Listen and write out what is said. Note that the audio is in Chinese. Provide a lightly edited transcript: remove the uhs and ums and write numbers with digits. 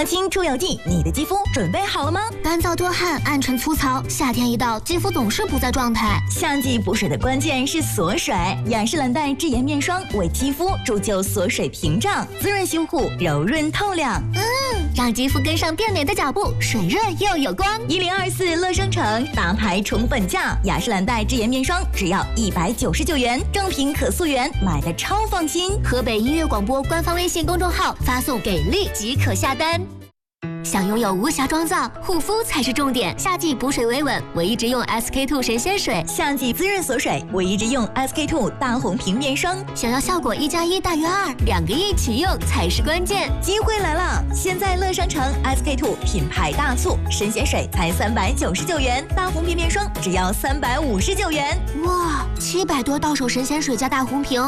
抗菌出油剂，你的肌肤准备好了吗？ 干燥多汗、暗沉粗糙，夏天一到，肌肤总是不在状态。 夏季补水的关键是锁水，雅诗兰黛智妍面霜为肌肤铸就锁水屏障，滋润修护，柔润透亮。 让肌肤跟上变美的脚步，水润又有光。 1024乐生城大牌宠本价，雅诗兰黛智妍面霜只要199元，正品可溯源，买的超放心。 河北音乐广播官方微信公众号发送给力即可下单。想拥有无瑕妆造，护肤才是重点。夏季补水维稳，唯一直用 SK-II 神仙水； 夏季滋润锁水，唯一直用 SK-II 大红瓶面霜。 想要效果1+1大于2，2个一起用才是关键。 机会来了！现在乐商城 SK-II 品牌大促，神仙水才399元，大红瓶面霜只要359元。 哇，700多到手神仙水加大红瓶。